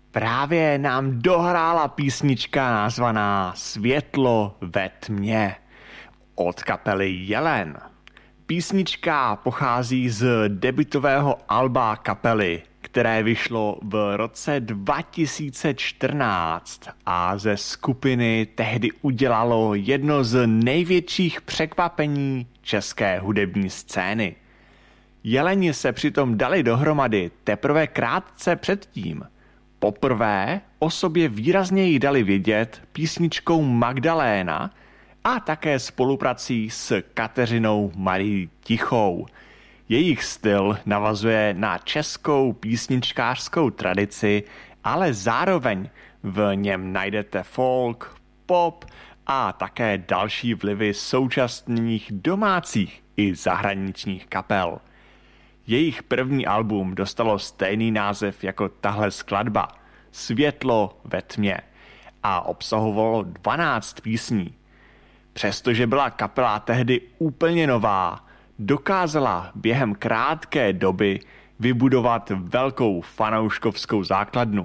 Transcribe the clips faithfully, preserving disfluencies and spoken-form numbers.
Právě nám dohrála písnička nazvaná Světlo ve tmě od kapely Jelen. Písnička pochází z debutového alba kapely, které vyšlo v roce dva tisíce čtrnáct a ze skupiny tehdy udělalo jedno z největších překvapení české hudební scény. Jeleni se přitom dali dohromady teprve krátce předtím. Poprvé o sobě výrazněji dali vědět písničkou Magdaléna a také spoluprací s Kateřinou Marií Tichou. Jejich styl navazuje na českou písničkářskou tradici, ale zároveň v něm najdete folk, pop a také další vlivy současných domácích i zahraničních kapel. Jejich první album dostalo stejný název jako tahle skladba Světlo ve tmě a obsahovalo dvanáct písní. Přestože byla kapela tehdy úplně nová, dokázala během krátké doby vybudovat velkou fanouškovskou základnu.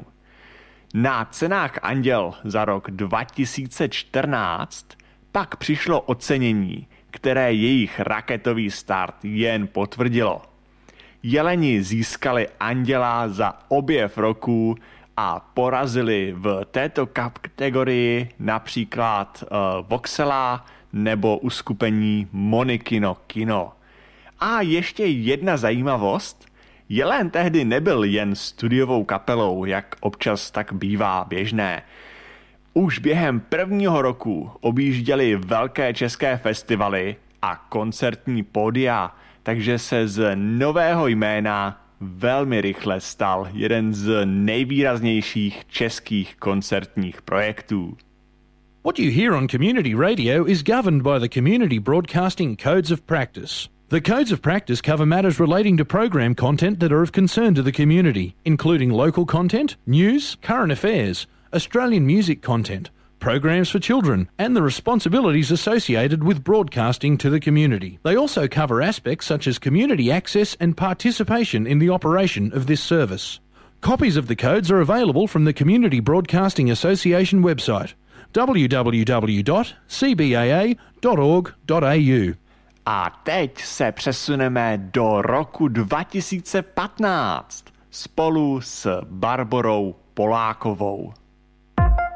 Na cenách Anděl za rok dva tisíce čtrnáct pak přišlo ocenění, které jejich raketový start jen potvrdilo. Jeleni získali Anděla za objev roku a porazili v této kategorii například uh, Voxela nebo uskupení Monikino Kino. A ještě jedna zajímavost. Jelen tehdy nebyl jen studiovou kapelou, jak občas tak bývá běžné. Už během prvního roku objížděli velké české festivaly a koncertní pódia, takže se z nového jména velmi rychle stal jeden z nejvýraznějších českých koncertních projektů. What you hear on community radio is governed by the Community Broadcasting Codes of Practice. The Codes of Practice cover matters relating to program content that are of concern to the community, including local content, news, current affairs, Australian music content, programs for children, and the responsibilities associated with broadcasting to the community. They also cover aspects such as community access and participation in the operation of this service. Copies of the codes are available from the Community Broadcasting Association website, w w w dot c b a a dot org dot a u. A teď se přesuneme do roku dva tisíce patnáct spolu s Barborou Polákovou.